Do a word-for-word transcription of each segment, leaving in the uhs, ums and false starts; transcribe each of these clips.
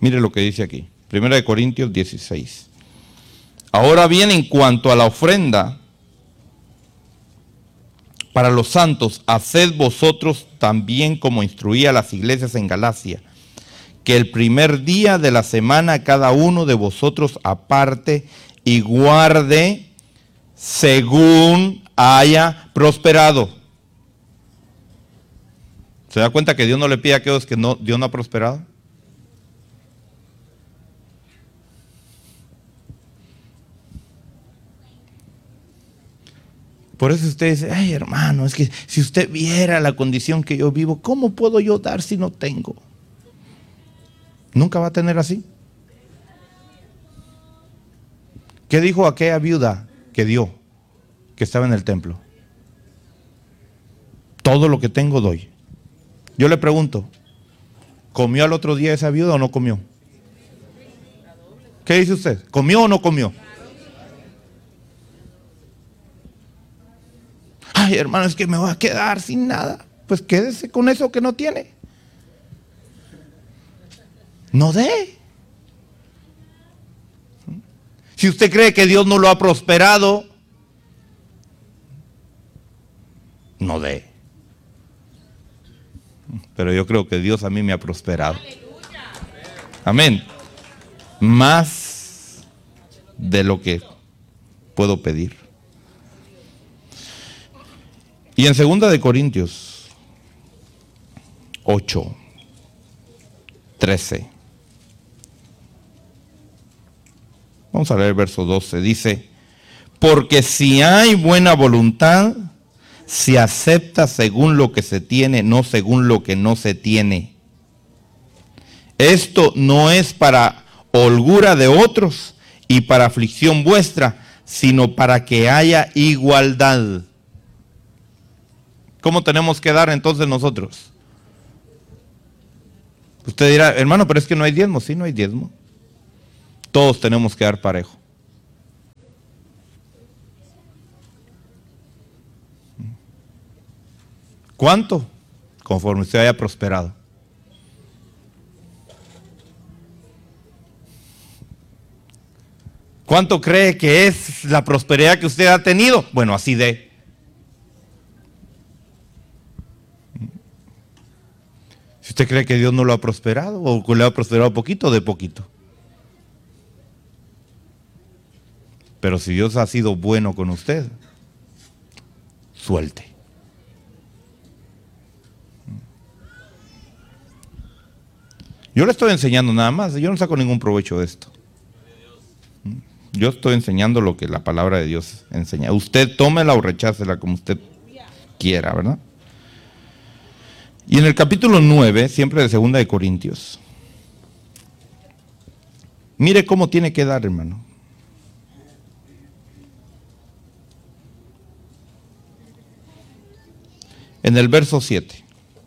Mire lo que dice aquí. Primera de Corintios dieciséis. Ahora bien, en cuanto a la ofrenda para los santos, haced vosotros también como instruía a las iglesias en Galacia, que el primer día de la semana cada uno de vosotros aparte y guarde según haya prosperado. ¿Se da cuenta que Dios no le pide a aquellos que no, Dios no ha prosperado? Por eso usted dice, ay hermano, es que si usted viera la condición que yo vivo, ¿cómo puedo yo dar si no tengo? Nunca va a tener así. ¿Qué dijo aquella viuda que dio, que estaba en el templo? Todo lo que tengo doy. Yo le pregunto, ¿comió al otro día esa viuda o no comió? ¿Qué dice usted? ¿Comió o no comió? Ay, hermano, es que me voy a quedar sin nada. Pues quédese con eso que no tiene. No dé. Si usted cree que Dios no lo ha prosperado, no dé. Pero yo creo que Dios a mí me ha prosperado. Amén. Más de lo que puedo pedir. Y en segunda de Corintios ocho, trece. Vamos a leer el verso doce. Dice, porque si hay buena voluntad, se acepta según lo que se tiene, no según lo que no se tiene. Esto no es para holgura de otros y para aflicción vuestra, sino para que haya igualdad. ¿Cómo tenemos que dar entonces nosotros? Usted dirá, hermano, pero es que no hay diezmo. Sí, no hay diezmo. Todos tenemos que dar parejo. ¿Cuánto? Conforme usted haya prosperado. ¿Cuánto cree que es la prosperidad que usted ha tenido? Bueno, así de. Si usted cree que Dios no lo ha prosperado o que le ha prosperado poquito, de poquito. Pero si Dios ha sido bueno con usted, suelte. Yo le estoy enseñando nada más, yo no saco ningún provecho de esto. Yo estoy enseñando lo que la palabra de Dios enseña. Usted tómela o rechácela como usted quiera, ¿verdad? Y en el capítulo nueve, siempre de segunda de Corintios, mire cómo tiene que dar, hermano. En el verso siete.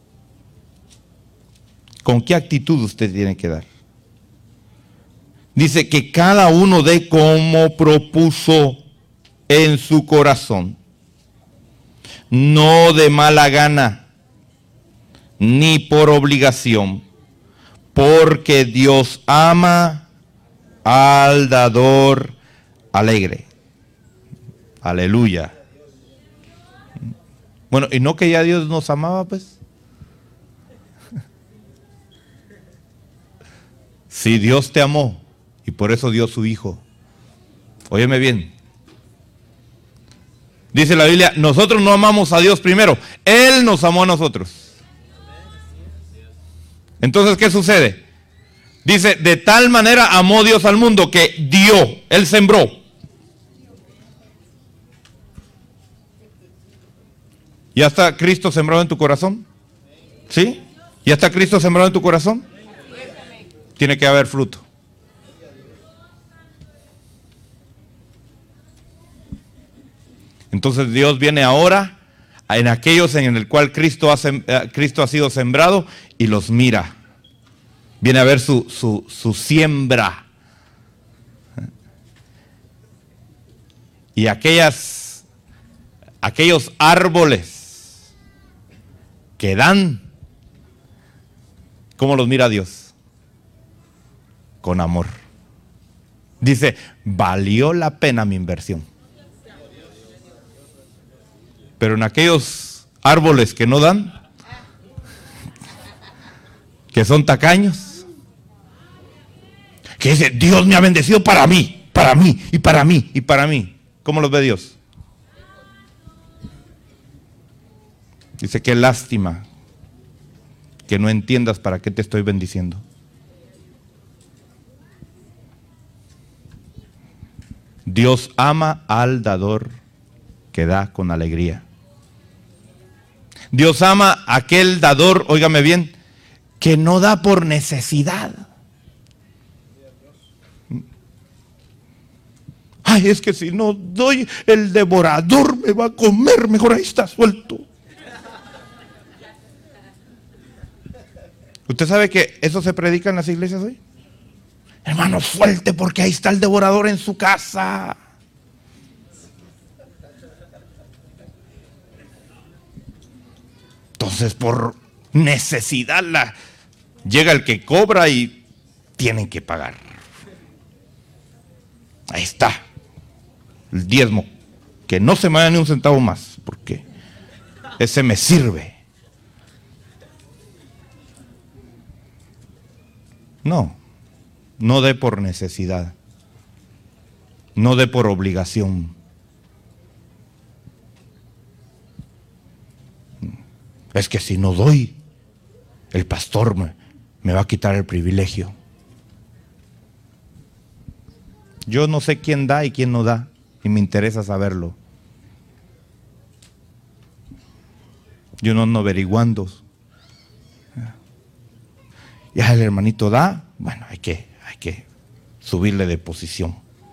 ¿Con qué actitud usted tiene que dar? Dice que cada uno dé como propuso en su corazón, no de mala gana, ni por obligación, porque Dios ama al dador alegre. Aleluya. Bueno, ¿y no que ya Dios nos amaba, pues? Si Dios te amó y por eso dio su Hijo. Óyeme bien. Dice la Biblia, nosotros no amamos a Dios primero, Él nos amó a nosotros. Entonces, ¿qué sucede? Dice, de tal manera amó Dios al mundo que dio, Él sembró. ¿Ya está Cristo sembrado en tu corazón? ¿Sí? ¿Ya está Cristo sembrado en tu corazón? Tiene que haber fruto. Entonces Dios viene ahora en aquellos en el cual Cristo ha, Cristo ha sido sembrado y los mira. Viene a ver su, su, su siembra. Y aquellas, aquellos árboles que dan, ¿cómo los mira Dios? con amor. Dice, valió la pena mi inversión. Pero en aquellos árboles que no dan, que son tacaños, que dice, Dios me ha bendecido para mí, para mí, y para mí, y para mí. ¿Cómo los ve Dios? Dice, qué lástima que no entiendas para qué te estoy bendiciendo. Dios ama al dador que da con alegría. Dios ama a aquel dador, óigame bien, que no da por necesidad. Ay, es que si no doy, el devorador me va a comer, mejor ahí está suelto. ¿Usted sabe que eso se predica en las iglesias hoy? Hermano, suelte porque ahí está el devorador en su casa. Entonces, por necesidad la, llega el que cobra y tienen que pagar. Ahí está el diezmo, que no se me vaya ni un centavo más, porque ese me sirve. No, no dé por necesidad, no dé por obligación. Es que si no doy, el pastor me, me va a quitar el privilegio. Yo no sé quién da y quién no da, y me interesa saberlo. Yo no ando averiguando. Ya el hermanito da, bueno, hay que, hay que subirle de posición.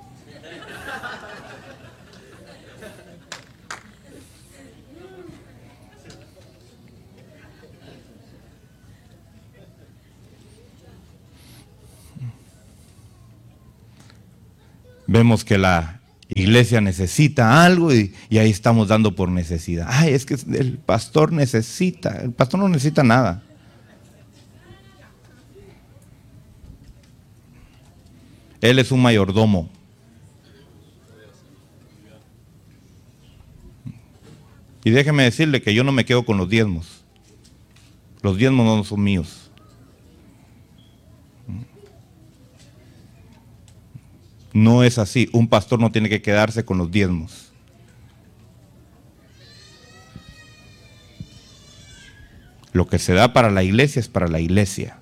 Vemos que la iglesia necesita algo y, y ahí estamos dando por necesidad. Ay, es que el pastor necesita, el pastor no necesita nada. Él es un mayordomo. Y déjeme decirle que yo no me quedo con los diezmos. Los diezmos no son míos. No es así. Un pastor no tiene que quedarse con los diezmos. Lo que se da para la iglesia es para la iglesia.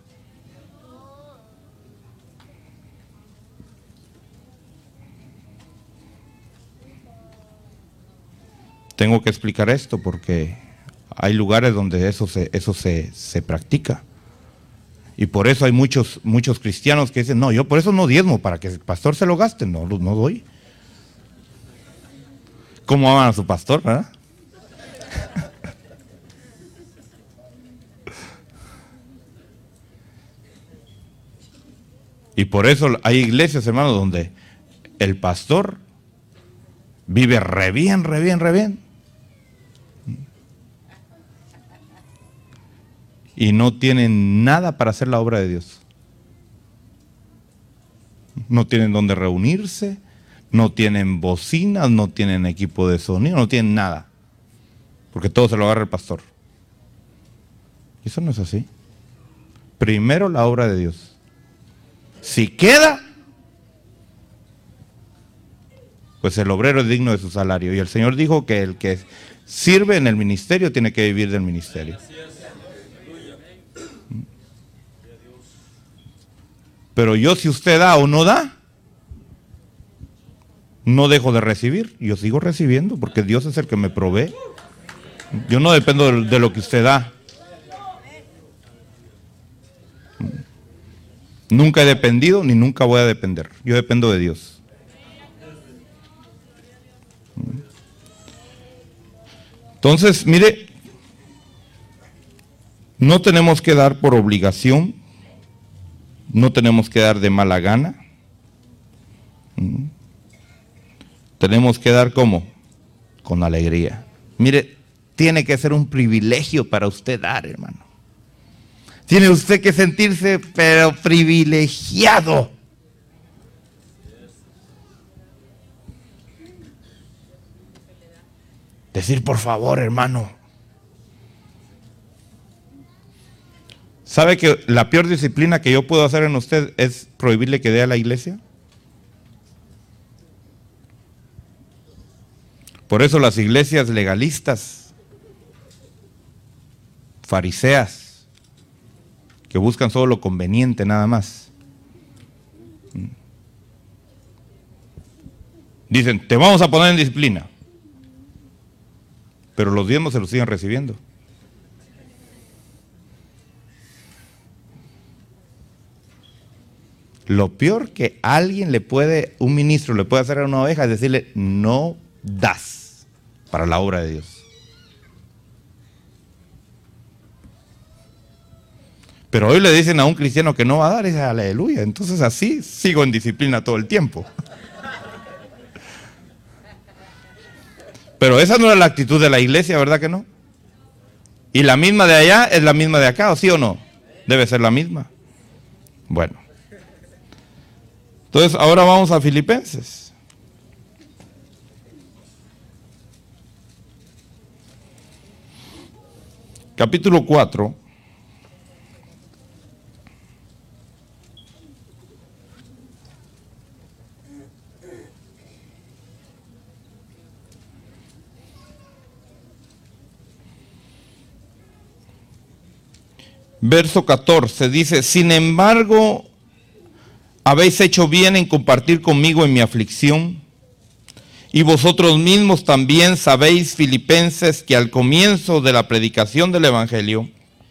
Tengo que explicar esto porque hay lugares donde eso se, eso se, se practica. Y por eso hay muchos, muchos cristianos que dicen, no, yo por eso no diezmo, para que el pastor se lo gaste. No, no doy. ¿Cómo aman a su pastor, verdad? Y por eso hay iglesias, hermanos, donde el pastor vive re bien, re bien, re bien. Y no tienen nada para hacer la obra de Dios. No tienen donde reunirse, no tienen bocinas, no tienen equipo de sonido, no tienen nada. Porque todo se lo agarra el pastor. Y eso no es así. Primero la obra de Dios. Si queda, pues el obrero es digno de su salario. Y el Señor dijo que el que sirve en el ministerio tiene que vivir del ministerio. Pero yo, si usted da o no da, no dejo de recibir. Yo sigo recibiendo porque Dios es el que me provee. Yo no dependo de lo que usted da. Nunca he dependido ni nunca voy a depender. Yo dependo de Dios. Entonces, mire, no tenemos que dar por obligación. No tenemos que dar de mala gana. ¿Mm? Tenemos que dar ¿cómo? Con alegría. Mire, tiene que ser un privilegio para usted dar, hermano. Tiene usted que sentirse pero privilegiado Decir, por favor, hermano. ¿Sabe que la peor disciplina que yo puedo hacer en usted es prohibirle que dé a la iglesia? Por eso las iglesias legalistas, fariseas, que buscan solo lo conveniente nada más, dicen, te vamos a poner en disciplina, pero los diezmos se los siguen recibiendo. Lo peor que alguien le puede, un ministro le puede hacer a una oveja es decirle, no das para la obra de Dios. Pero hoy le dicen a un cristiano que no va a dar, y dice, aleluya, entonces así sigo en disciplina todo el tiempo. Pero esa no era la actitud de la iglesia, ¿verdad que no? Y la misma de allá es la misma de acá, ¿o sí o no? Debe ser la misma. Bueno. Entonces, ahora vamos a Filipenses. Capítulo cuatro. Verso catorce dice, sin embargo, habéis hecho bien en compartir conmigo en mi aflicción, y vosotros mismos también sabéis, filipenses, que al comienzo de la predicación del Evangelio,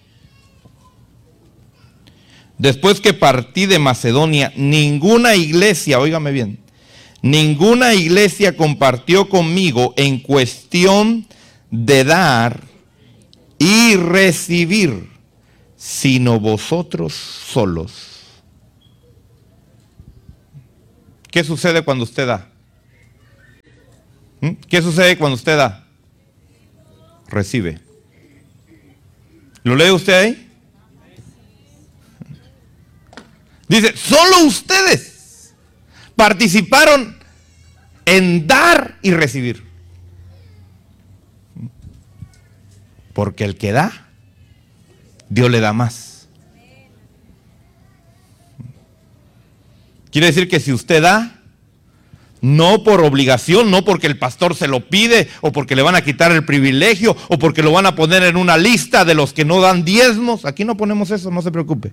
después que partí de Macedonia, ninguna iglesia, óigame bien, ninguna iglesia compartió conmigo en cuestión de dar y recibir, sino vosotros solos. ¿Qué sucede cuando usted da? ¿Mm? ¿Qué sucede cuando usted da? Recibe. ¿Lo lee usted ahí? Dice, solo ustedes participaron en dar y recibir. Porque el que da, Dios le da más. Quiere decir que si usted da, no por obligación, no porque el pastor se lo pide, o porque le van a quitar el privilegio, o porque lo van a poner en una lista de los que no dan diezmos. Aquí no ponemos eso, no se preocupe.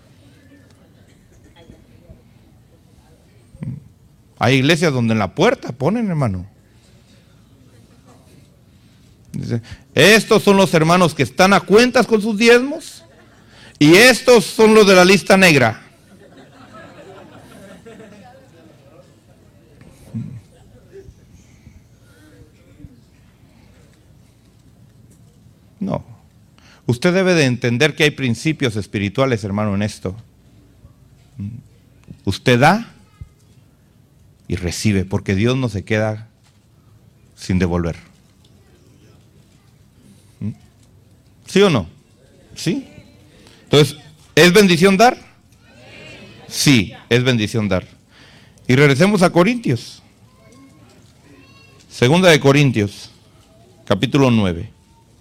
Hay iglesias donde en la puerta ponen, hermano. Dice, estos son los hermanos que están a cuentas con sus diezmos, y estos son los de la lista negra. No. Usted debe de entender que hay principios espirituales, hermano, en esto. Usted da y recibe, porque Dios no se queda sin devolver. ¿Sí o no? ¿Sí? Entonces, ¿es bendición dar? Sí, es bendición dar. Y regresemos a Corintios. Segunda de Corintios, capítulo nueve.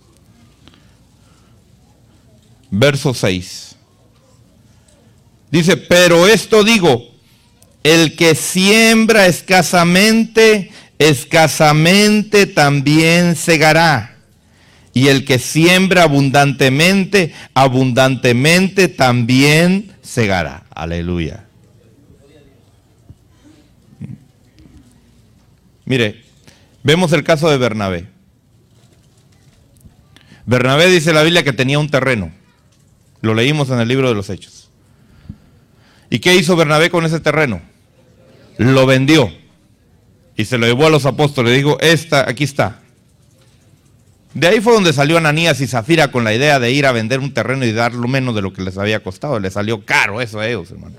Verso seis. Dice, pero esto digo, el que siembra escasamente, escasamente también segará. Y el que siembra abundantemente, abundantemente también segará. Aleluya. Mire, vemos el caso de Bernabé. Bernabé dice la Biblia que tenía un terreno. Lo leímos en el libro de los Hechos. ¿Y qué hizo Bernabé con ese terreno? Lo vendió. Y se lo llevó a los apóstoles. Dijo, esta, aquí está. De ahí fue donde salió Ananías y Zafira con la idea de ir a vender un terreno y dar lo menos de lo que les había costado. Les salió caro eso a ellos, hermano.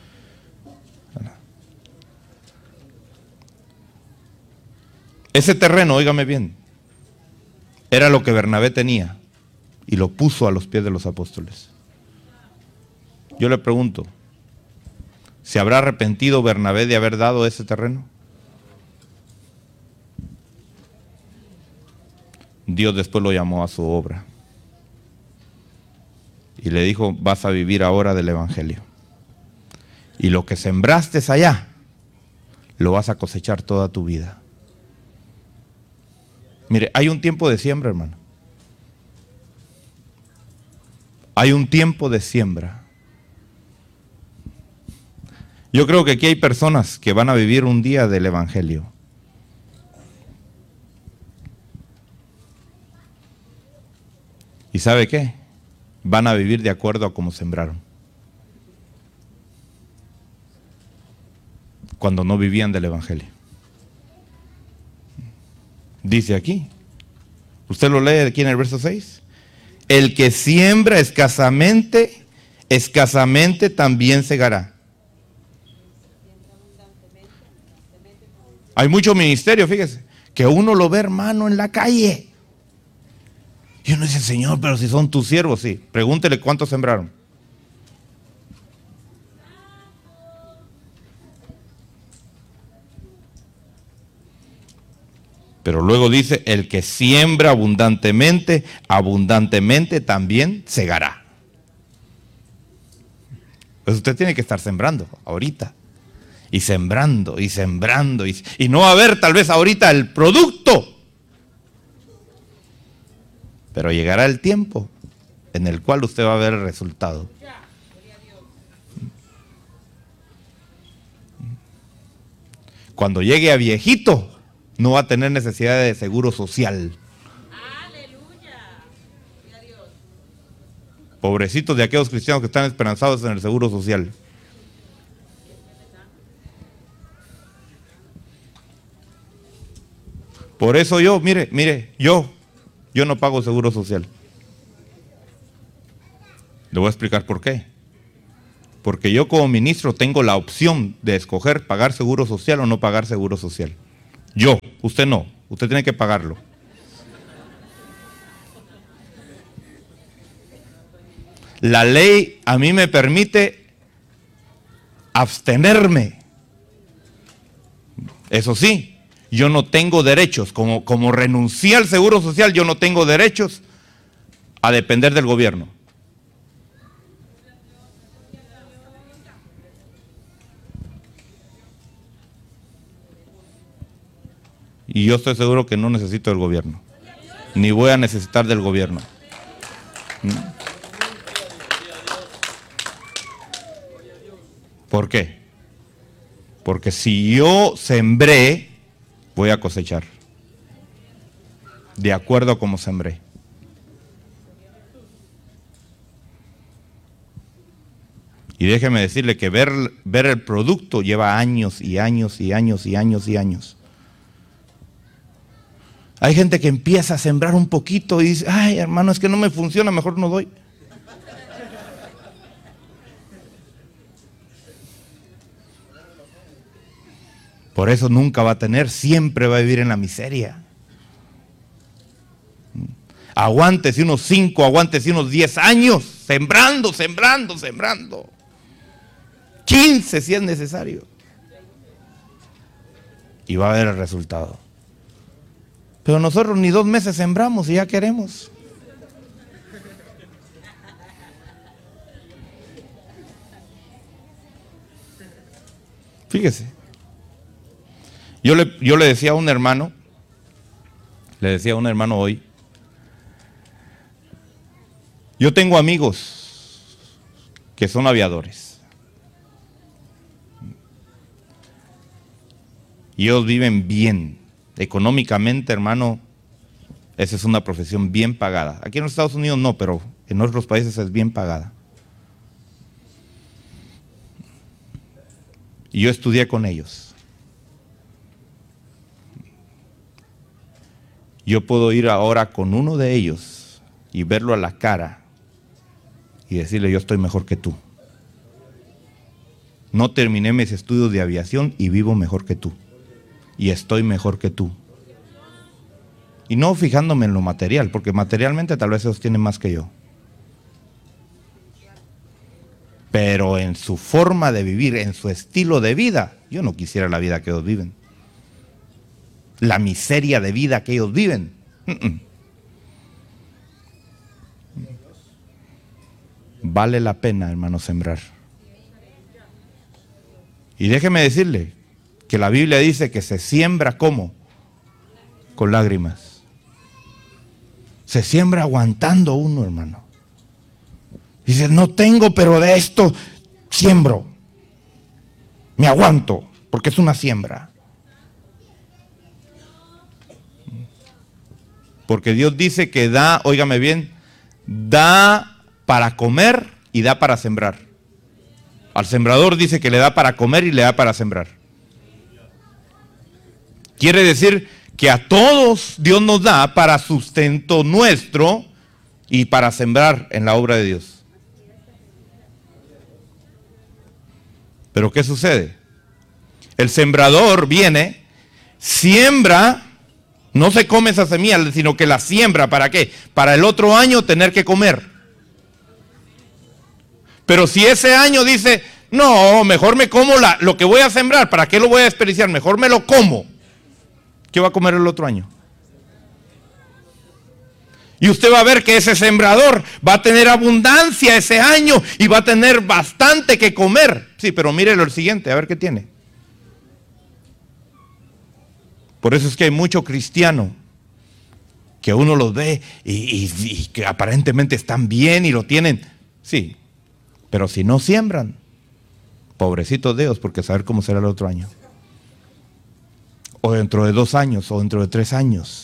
Ese terreno, óigame bien, era lo que Bernabé tenía y lo puso a los pies de los apóstoles. Yo le pregunto, ¿se habrá arrepentido Bernabé de haber dado ese terreno? Dios después lo llamó a su obra y le dijo, vas a vivir ahora del evangelio. Y lo que sembraste allá, lo vas a cosechar toda tu vida. Mire, hay un tiempo de siembra, hermano. Hay un tiempo de siembra. Yo creo que aquí hay personas que van a vivir un día del evangelio. ¿Y sabe qué? Van a vivir de acuerdo a cómo sembraron. Cuando no vivían del evangelio. Dice aquí, usted lo lee aquí en el verso seis, el que siembra escasamente, escasamente también segará. Hay mucho ministerio, fíjese, que uno lo ve, hermano, en la calle. Y uno dice, Señor, pero si son tus siervos, sí. Pregúntele cuántos sembraron. Pero luego dice, el que siembra abundantemente, abundantemente también segará. Pues usted tiene que estar sembrando ahorita. Y sembrando, y sembrando. Y, y no va a haber tal vez ahorita el producto. Pero llegará el tiempo en el cual usted va a ver el resultado. Cuando llegue a viejito, no va a tener necesidad de seguro social. Aleluya. Pobrecitos de aquellos cristianos que están esperanzados en el seguro social. Por eso yo, mire, mire, yo, yo no pago seguro social. Le voy a explicar por qué. Porque yo como ministro tengo la opción de escoger pagar seguro social o no pagar seguro social. Yo, usted no, usted tiene que pagarlo. La ley a mí me permite abstenerme. Eso sí, yo no tengo derechos, como, como renuncié al seguro social, yo no tengo derechos a depender del gobierno. Y yo estoy seguro que no necesito del gobierno, ni voy a necesitar del gobierno. ¿Por qué? Porque si yo sembré, voy a cosechar. De acuerdo a cómo sembré. Y déjeme decirle que ver, ver el producto lleva años y años y años y años y años. Hay gente que empieza a sembrar un poquito y dice, ay hermano, es que no me funciona, mejor no doy. Por eso nunca va a tener, siempre va a vivir en la miseria. Aguántese unos cinco, aguántese unos diez años, sembrando, sembrando, sembrando. quince si es necesario. Y va a haber el resultado. Pero nosotros ni dos meses sembramos y ya queremos. Fíjese. Yo le, yo le decía a un hermano, le decía a un hermano hoy, yo tengo amigos que son aviadores. Y ellos viven bien. Económicamente, hermano, esa es una profesión bien pagada. Aquí en los Estados Unidos no, pero en otros países es bien pagada. Y yo estudié con ellos. Yo puedo ir ahora con uno de ellos y verlo a la cara y decirle, yo estoy mejor que tú. No terminé mis estudios de aviación y vivo mejor que tú. Y estoy mejor que tú. Y no fijándome en lo material, porque materialmente tal vez ellos tienen más que yo. Pero en su forma de vivir, en su estilo de vida, yo no quisiera la vida que ellos viven. La miseria de vida que ellos viven. Uh-uh. Vale la pena, hermano, sembrar. Y déjeme decirle que la Biblia dice que se siembra ¿cómo? Con lágrimas. Se siembra aguantando uno, hermano. Dice, no tengo, pero de esto siembro. Me aguanto, porque es una siembra. Porque Dios dice que da, óigame bien, da para comer y da para sembrar. Al sembrador dice que le da para comer y le da para sembrar. Quiere decir que a todos Dios nos da para sustento nuestro y para sembrar en la obra de Dios. Pero ¿qué sucede? El sembrador viene, siembra, no se come esa semilla, sino que la siembra. ¿Para qué? Para el otro año tener que comer. Pero si ese año dice, no, mejor me como la, lo que voy a sembrar, ¿para qué lo voy a desperdiciar? Mejor me lo como. ¿Qué va a comer el otro año? Y usted va a ver que ese sembrador va a tener abundancia ese año y va a tener bastante que comer. Sí, pero mírelo el siguiente, a ver qué tiene. Por eso es que hay mucho cristiano que uno los ve y, y, y que aparentemente están bien y lo tienen. Sí, pero si no siembran, pobrecitos de ellos, porque saber cómo será el otro año. O dentro de dos años, o dentro de tres años.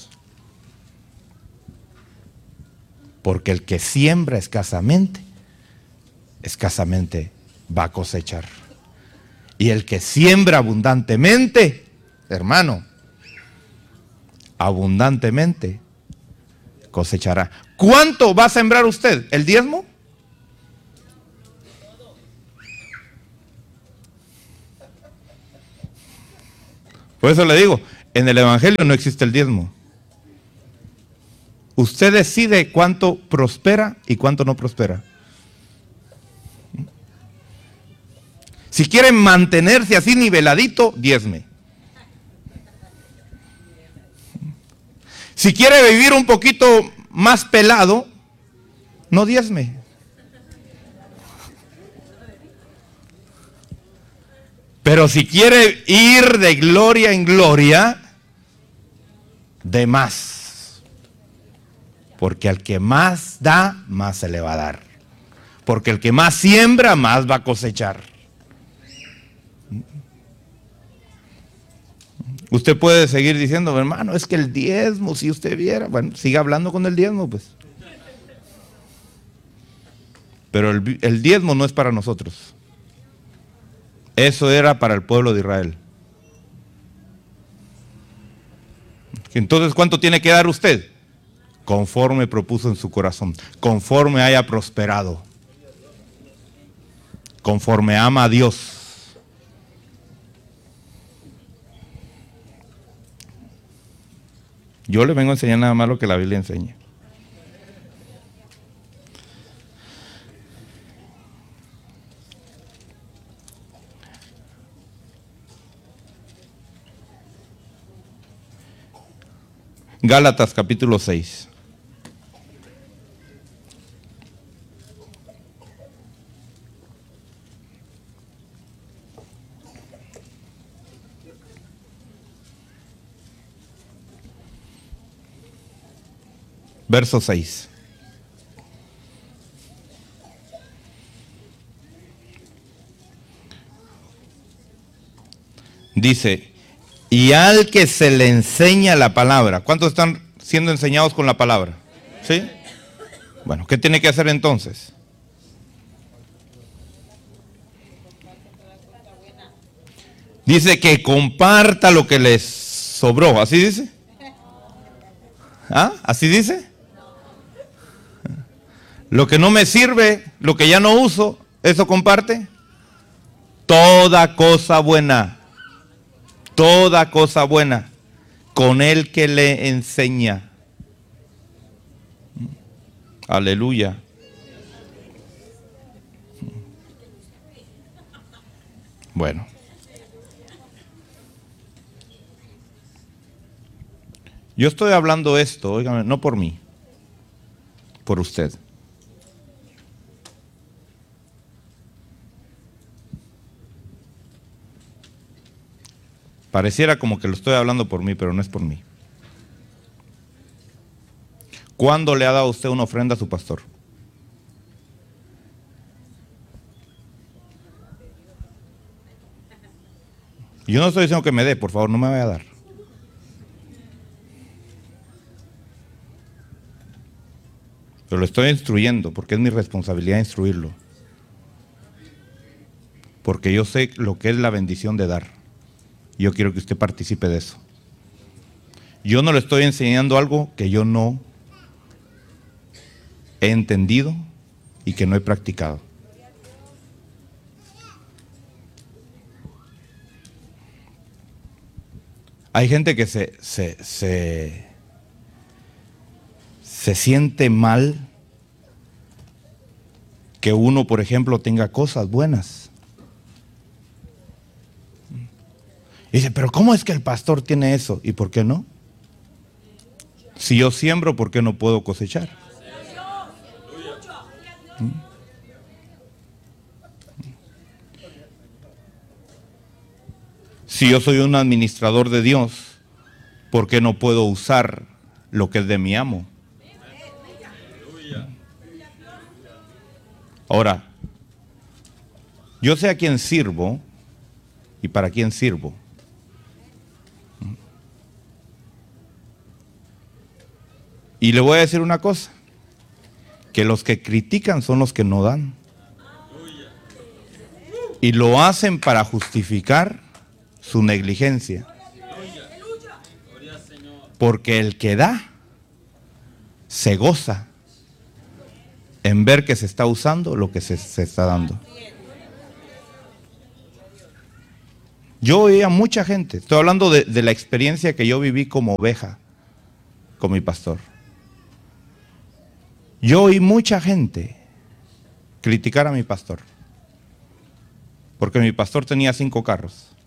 Porque el que siembra escasamente, escasamente va a cosechar. Y el que siembra abundantemente, hermano, abundantemente cosechará. ¿Cuánto va a sembrar usted? ¿El diezmo? Por eso le digo, en el Evangelio no existe el diezmo. Usted decide cuánto prospera y cuánto no prospera. Si quiere mantenerse así niveladito, diezme. Si quiere vivir un poquito más pelado, no diezme. Pero si quiere ir de gloria en gloria, de más. Porque al que más da, más se le va a dar. Porque el que más siembra, más va a cosechar. Usted puede seguir diciendo, hermano, es que el diezmo, si usted viera, bueno, siga hablando con el diezmo, pues. Pero el, el diezmo no es para nosotros. Eso era para el pueblo de Israel. Entonces, ¿cuánto tiene que dar usted? Conforme propuso en su corazón, conforme haya prosperado, conforme ama a Dios. Yo le vengo a enseñar nada más lo que la Biblia enseña. Gálatas capítulo seis. Verso seis. Dice, y al que se le enseña la palabra. ¿Cuántos están siendo enseñados con la palabra? ¿Sí? Bueno, ¿qué tiene que hacer entonces? Dice que comparta lo que les sobró. ¿Así dice? ¿Ah? ¿Así dice? Lo que no me sirve, lo que ya no uso, ¿eso comparte? Toda cosa buena, toda cosa buena, con el que le enseña. Aleluya. Bueno. Yo estoy hablando esto, óigame, no por mí, por usted. Pareciera como que lo estoy hablando por mí, pero no es por mí. ¿Cuándo le ha dado usted una ofrenda a su pastor? Yo no estoy diciendo que me dé, por favor, no me vaya a dar. Pero lo estoy instruyendo porque es mi responsabilidad instruirlo. Porque yo sé lo que es la bendición de dar. Yo quiero que usted participe de eso. Yo no le estoy enseñando algo que yo no he entendido y que no he practicado. Hay gente que se, se, se, se siente mal que uno, por ejemplo, tenga cosas buenas. Y dice, pero ¿cómo es que el pastor tiene eso? ¿Y por qué no? Si yo siembro, ¿por qué no puedo cosechar? ¿Mm? Si yo soy un administrador de Dios, ¿por qué no puedo usar lo que es de mi amo? Ahora, yo sé a quién sirvo y para quién sirvo. Y le voy a decir una cosa, que los que critican son los que no dan. Y lo hacen para justificar su negligencia. Porque el que da se goza en ver que se está usando lo que se, se está dando. Yo oía mucha gente, estoy hablando de, de la experiencia que yo viví como oveja con mi pastor. Yo oí mucha gente criticar a mi pastor, porque mi pastor tenía cinco carros.